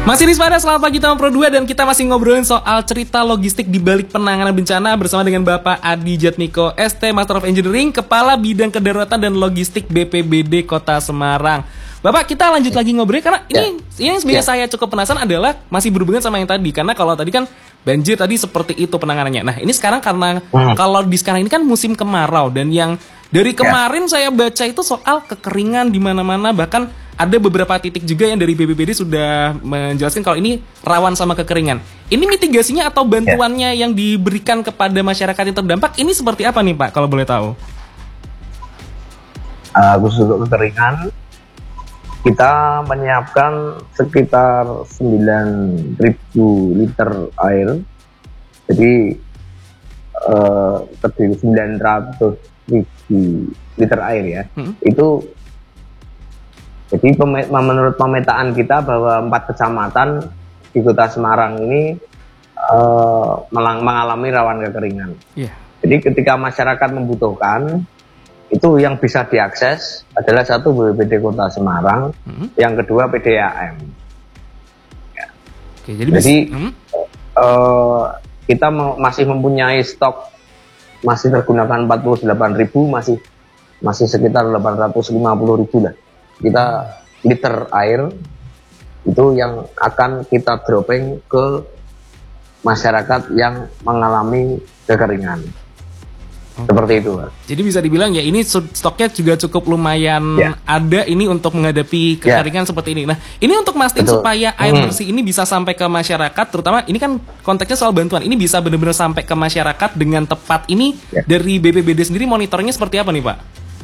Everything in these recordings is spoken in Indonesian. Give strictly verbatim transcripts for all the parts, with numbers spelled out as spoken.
Masih di Sepada, selamat pagi teman Pro dua, dan kita masih ngobrolin soal cerita logistik di balik penanganan bencana bersama dengan Bapak Adi Jatmiko, S T Master of Engineering, Kepala Bidang Kedaruratan dan Logistik B P B D Kota Semarang. Bapak, kita lanjut lagi ngobrol karena ini yeah. ini yang sebenarnya yeah. saya cukup penasaran adalah masih berhubungan sama yang tadi, karena kalau tadi kan banjir tadi seperti itu penanganannya. Nah, ini sekarang karena hmm. kalau di sekarang ini kan musim kemarau, dan yang dari kemarin yeah. saya baca itu soal kekeringan di mana-mana, bahkan ada beberapa titik juga yang dari B P B D sudah menjelaskan kalau ini rawan sama kekeringan. Ini mitigasinya atau bantuannya yeah. yang diberikan kepada masyarakat yang terdampak ini seperti apa nih Pak, kalau boleh tahu? Uh, khusus untuk kekeringan, kita menyiapkan sekitar sembilan ribu liter air. Jadi uh, terdiri sembilan ratus ribu liter air ya. Hmm. Itu jadi menurut pemetaan kita bahwa empat kecamatan di Kota Semarang ini uh, mengalami rawan kekeringan. Yeah. Jadi ketika masyarakat membutuhkan, itu yang bisa diakses adalah satu B P B D Kota Semarang, mm-hmm. yang kedua P D A M. Ya. Oke, jadi jadi mm-hmm. uh, kita masih mempunyai stok, masih tergunakan empat puluh delapan ribu, masih masih sekitar delapan ratus lima puluh ribu lah. Kita liter air itu yang akan kita dropping ke masyarakat yang mengalami kekeringan. Okay. Seperti itu. Jadi bisa dibilang ya ini stoknya juga cukup lumayan yeah. ada ini untuk menghadapi kekeringan yeah. seperti ini. Nah, ini untuk mastiin Betul. supaya air hmm. bersih ini bisa sampai ke masyarakat, terutama ini kan konteksnya soal bantuan, ini bisa benar-benar sampai ke masyarakat dengan tepat. Ini yeah. dari B P B D sendiri monitoringnya seperti apa nih Pak?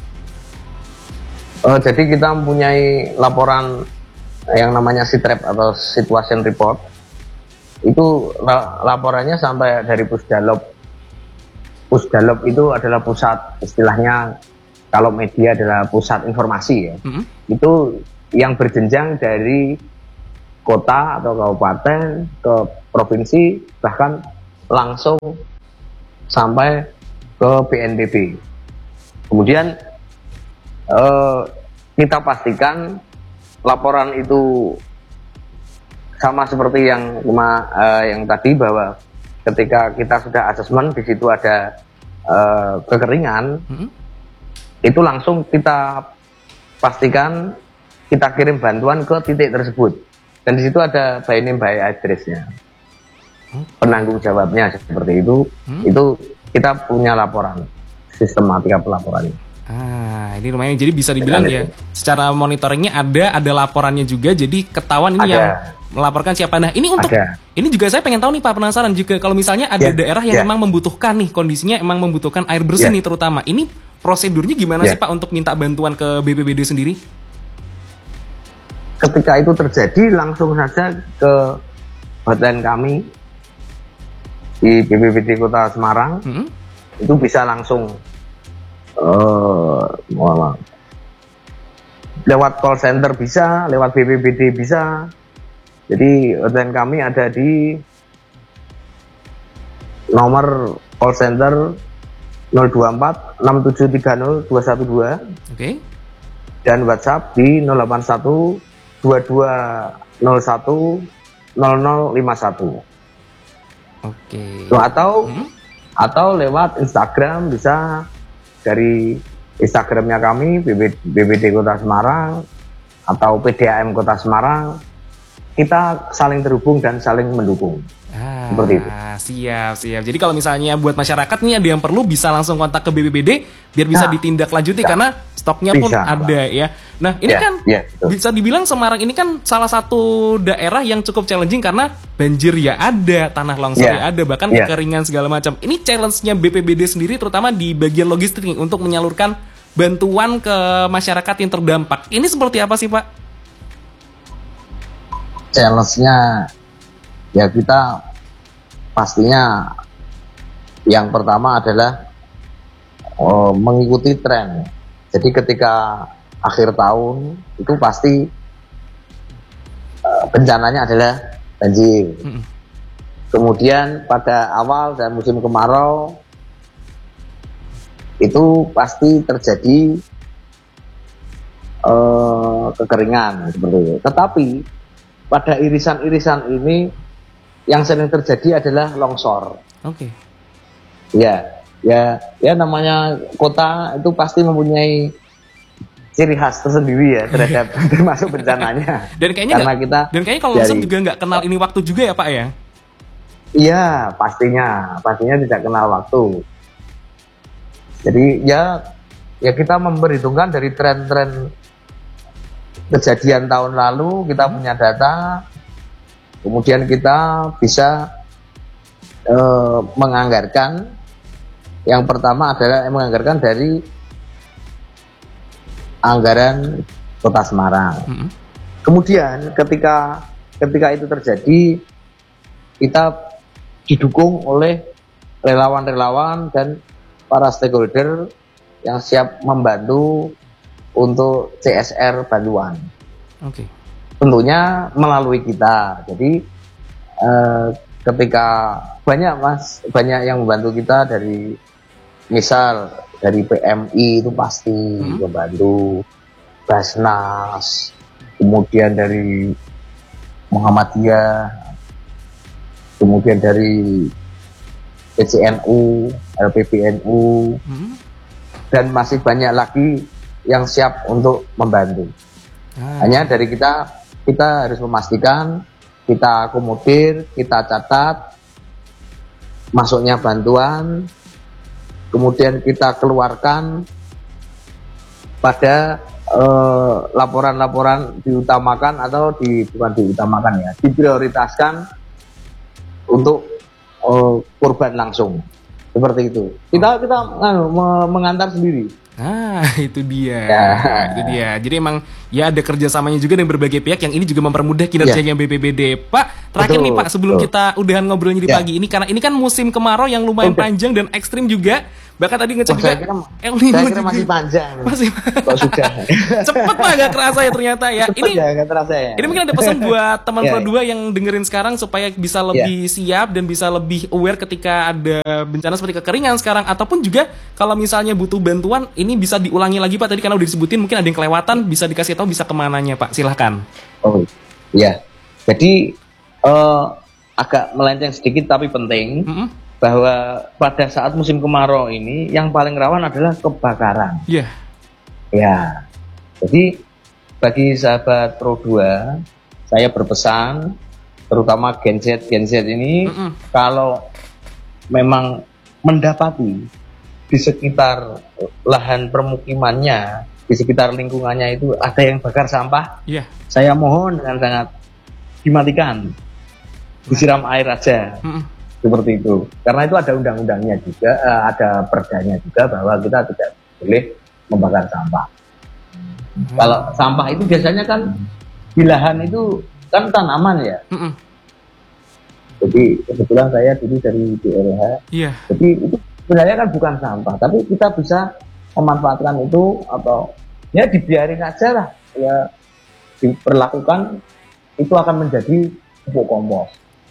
Uh, jadi kita mempunyai laporan yang namanya SITREP atau Situation Report. Itu la- laporannya sampai dari Pusdalop. Pusdalop itu adalah pusat, istilahnya kalau media adalah pusat informasi ya. Mm-hmm. Itu yang berjenjang dari kota atau kabupaten ke provinsi, bahkan langsung sampai ke B N P B. Kemudian Uh, kita pastikan laporan itu sama seperti yang uh, yang tadi, bahwa ketika kita sudah asesmen di situ ada uh, kekeringan, mm-hmm. itu langsung kita pastikan kita kirim bantuan ke titik tersebut, dan di situ ada by name by address-nya, mm-hmm. penanggung jawabnya seperti itu. Mm-hmm. Itu kita punya laporan, sistematika pelaporannya. Ah, ini lumayan, jadi bisa dibilang ya secara monitoringnya ada, ada laporannya juga, jadi ketahuan ini ada. Yang melaporkan siapa. Nah, ini untuk ada. Ini juga saya pengen tahu nih Pak, penasaran juga kalau misalnya ada yeah. daerah yang yeah. memang membutuhkan nih, kondisinya emang membutuhkan air bersih yeah. nih terutama. Ini prosedurnya gimana yeah. sih Pak untuk minta bantuan ke B P B D sendiri? Ketika itu terjadi, langsung saja ke hotline kami di B P B D Kota Semarang. Mm-hmm. Itu bisa langsung Uh, lewat call center bisa, lewat B P B D bisa. Jadi hotline kami ada di nomor call center nol dua empat enam tujuh tiga nol dua satu dua. Oke. Okay. Dan WhatsApp di nol delapan satu dua dua nol satu nol nol lima satu. Oke. Okay. Atau hmm? atau lewat Instagram bisa, dari Instagramnya kami B P B D Kota Semarang atau P D A M Kota Semarang. Kita saling terhubung dan saling mendukung. Ah, seperti itu. Siap, siap. Jadi kalau misalnya buat masyarakat nih ada yang perlu bisa langsung kontak ke B P B D biar bisa nah, ditindaklanjuti ya. Karena stoknya pun bisa, ada ya. Nah, ini ya, kan ya, bisa dibilang Semarang ini kan salah satu daerah yang cukup challenging karena banjir ya ada, tanah longsor ya, ya ada, bahkan ya. kekeringan segala macam. Ini challenge-nya B P B D sendiri terutama di bagian logistik nih, untuk menyalurkan bantuan ke masyarakat yang terdampak. Ini seperti apa sih Pak? Challenge-nya ya, kita pastinya yang pertama adalah oh, mengikuti tren. Jadi ketika akhir tahun itu pasti uh, bencananya adalah banjir. Mm-hmm. Kemudian pada awal dan musim kemarau itu pasti terjadi uh, kekeringan seperti itu. Tetapi pada irisan-irisan ini yang sering terjadi adalah longsor. Oke. Okay. Ya, ya, ya namanya kota itu pasti mempunyai ciri khas tersendiri ya terhadap termasuk bencananya. Dan kayaknya karena gak, kita dan kayaknya kalau longsor juga nggak kenal ini waktu juga ya Pak ya? Iya, pastinya, pastinya tidak kenal waktu. Jadi ya, ya kita memperhitungkan dari tren-tren kejadian tahun lalu, kita punya data, kemudian kita bisa eh, menganggarkan. Yang pertama adalah menganggarkan dari anggaran Kota Semarang. Mm-hmm. Kemudian ketika ketika itu terjadi, kita didukung oleh relawan-relawan dan para stakeholder yang siap membantu untuk C S R bantuan. Oke. Okay. Tentunya melalui kita. Jadi eh, ketika banyak mas, banyak yang membantu kita dari misal dari P M I itu pasti hmm. membantu, Basnas, kemudian dari Muhammadiyah, kemudian dari P C N U, L P B N U, hmm. dan masih banyak lagi yang siap untuk membantu. Ah. Hanya dari kita, kita harus memastikan, kita akomodir, kita catat masuknya bantuan, kemudian kita keluarkan pada eh, laporan-laporan diutamakan atau di, bukan diutamakan ya, diprioritaskan untuk Uh, korban langsung seperti itu. Kita kita uh, mengantar sendiri. Ah, itu dia. Ya. Nah, itu dia. Jadi emang ya ada kerjasamanya juga dengan berbagai pihak yang ini juga mempermudah kinerjanya ya. B P B D. Pak, terakhir betul, nih Pak, sebelum betul. kita udahan ngobrolnya di ya. pagi ini, karena ini kan musim kemarau yang lumayan Udah. panjang dan ekstrim juga. Bahkan tadi ngecek juga El Nino juga masih panjang. Masih Kok sudah. Cepet Pak, gak kerasa ya ternyata ya. Cepet ini ya, gak terasa ya. Ini mungkin ada pesan buat teman Pro dua yang dengerin sekarang supaya bisa lebih yeah. siap dan bisa lebih aware ketika ada bencana seperti kekeringan sekarang, ataupun juga kalau misalnya butuh bantuan ini bisa diulangi lagi Pak, tadi karena udah disebutin mungkin ada yang kelewatan, bisa dikasih tahu bisa kemananya Pak, silahkan. Oh iya, jadi uh, agak melenceng sedikit tapi penting. Mm-hmm. Bahwa pada saat musim kemarau ini yang paling rawan adalah kebakaran. Iya. Yeah. Ya. Jadi bagi sahabat Pro dua, saya berpesan terutama Gen Z Gen Z ini mm-mm. kalau memang mendapati di sekitar lahan permukimannya, di sekitar lingkungannya itu ada yang bakar sampah, yeah. saya mohon dengan sangat dimatikan, disiram air aja. Mm-mm. Seperti itu, karena itu ada undang-undangnya juga, uh, ada perdanya juga bahwa kita tidak boleh membakar sampah. Hmm. Kalau sampah itu biasanya kan di lahan itu kan tanaman ya. Hmm. Jadi kebetulan saya dulu dari D R H. Yeah. Jadi itu sebenarnya kan bukan sampah, tapi kita bisa memanfaatkan itu atau ya dibiarin aja lah, ya diperlakukan itu akan menjadi pupuk kompos.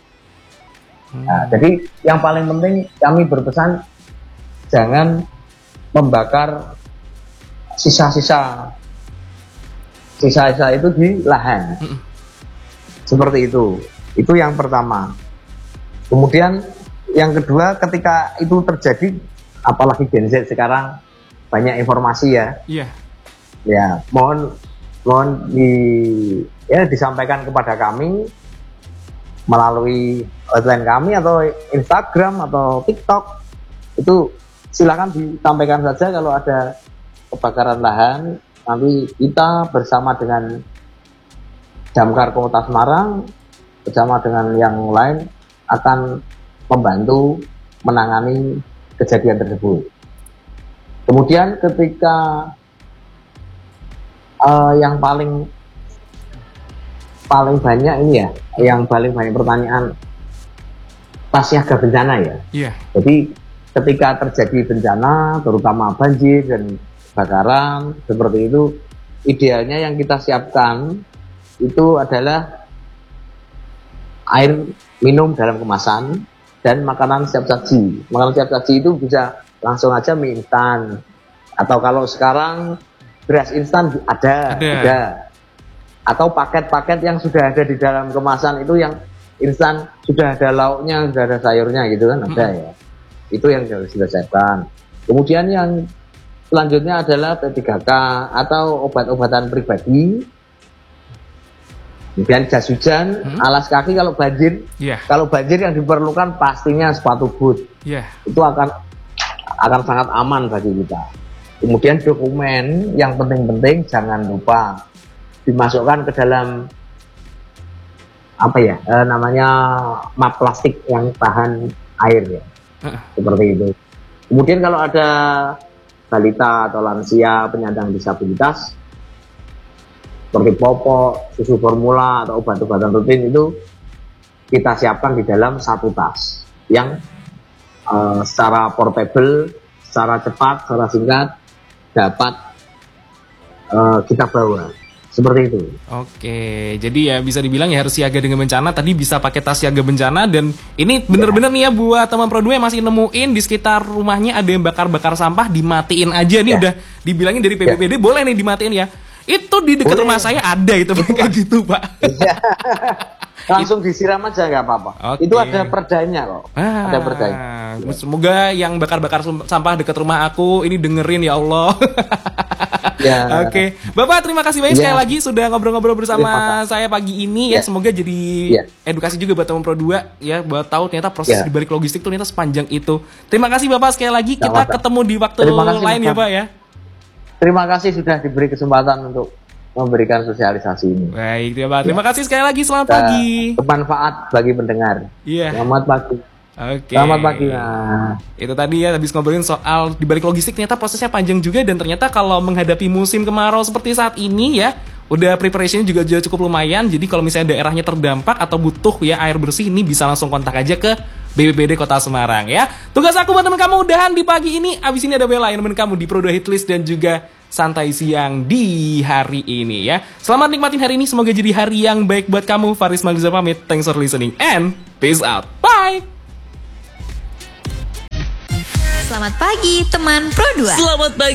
Nah, jadi yang paling penting kami berpesan jangan membakar sisa-sisa sisa-sisa itu di lahan. Mm-mm. Seperti itu. Itu yang pertama. Kemudian yang kedua, ketika itu terjadi, apalagi Gen Z sekarang banyak informasi ya. Iya. Yeah. Ya, mohon mohon di ya disampaikan kepada kami melalui hotline kami atau Instagram atau TikTok, itu silakan disampaikan saja kalau ada kebakaran lahan. Nanti kita bersama dengan Damkar Kota Semarang bersama dengan yang lain akan membantu menangani kejadian tersebut. Kemudian ketika uh, yang paling paling banyak ini ya, yang paling banyak pertanyaan pas siaga bencana ya. Yeah. Jadi ketika terjadi bencana, terutama banjir dan kebakaran seperti itu, idealnya yang kita siapkan itu adalah air minum dalam kemasan dan makanan siap saji. Makanan siap saji itu bisa langsung aja mie instan, atau kalau sekarang beras instan ada, ada. ada. atau paket-paket yang sudah ada di dalam kemasan itu yang instan, sudah ada lauknya, sudah ada sayurnya gitu kan, ada ya. Itu yang harus diselesaikan. Kemudian yang selanjutnya adalah P tiga K atau obat-obatan pribadi. Kemudian jas hujan, hmm? alas kaki kalau banjir. Yeah. Kalau banjir yang diperlukan pastinya sepatu boot. Yeah. Itu akan akan sangat aman bagi kita. Kemudian dokumen yang penting-penting jangan lupa dimasukkan ke dalam apa ya e, namanya map plastik yang tahan air ya. Uh. Seperti itu. Kemudian kalau ada balita atau lansia penyandang disabilitas seperti popok, susu formula atau obat-obatan rutin itu kita siapkan di dalam satu tas yang uh, secara portable, secara cepat, secara singkat dapat uh, kita bawa. Seperti itu. Oke, jadi ya bisa dibilang ya harus siaga dengan bencana. Tadi bisa pakai tas siaga bencana, dan ini bener-bener nih ya buat teman Pro dua yang masih nemuin di sekitar rumahnya ada yang bakar-bakar sampah, dimatiin aja nih. Ya. Udah dibilangin dari P B B D ya. Boleh nih dimatiin ya. Itu di dekat rumah saya ada itu kayak gitu Pak. Langsung disiram aja nggak apa-apa. Okay. Itu ada perdanya kok. Ah, ada perdanya. Semoga yang bakar-bakar sampah dekat rumah aku ini dengerin ya Allah. Ya. Oke, okay. Bapak terima kasih banyak ya. sekali lagi sudah ngobrol-ngobrol bersama ya, saya pagi ini ya. ya. Semoga jadi ya. edukasi juga buat teman Pro dua ya, buat tahu ternyata proses ya. di balik logistik tuh ternyata sepanjang itu. Terima kasih Bapak sekali lagi. Kita Selamat. ketemu di waktu kasih, lain ya Pak ya. Terima kasih sudah diberi kesempatan untuk memberikan sosialisasi ini. Baik, ya Pak. Terima ya. kasih sekali lagi. Selamat Dan pagi. Bermanfaat bagi pendengar. Iya. Selamat pagi. Oke. Selamat pagi. Nah. Itu tadi ya habis ngobrolin soal di balik logistik ternyata prosesnya panjang juga, dan ternyata kalau menghadapi musim kemarau seperti saat ini ya, udah preparation juga juga cukup lumayan. Jadi kalau misalnya daerahnya terdampak atau butuh ya air bersih, ini bisa langsung kontak aja ke B P B D Kota Semarang ya. Tugas aku buat teman kamu udahan di pagi ini. Abis ini ada Bella yang teman kamu di Pro dua Hitlist dan juga Santai Siang di hari ini ya. Selamat nikmatin hari ini, semoga jadi hari yang baik buat kamu. Faris Magza pamit. Thanks for listening and peace out. Bye. Selamat pagi teman Pro dua. Selamat pagi.